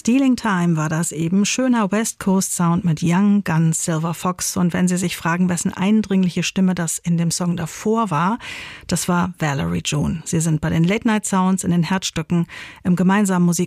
Stealing Time war das eben. Schöner West Coast Sound mit Young Guns Silver Fox. Und wenn Sie sich fragen, wessen eindringliche Stimme das in dem Song davor war, das war Valerie June. Sie sind bei den Late Night Sounds in den Herzstücken im gemeinsamen Musik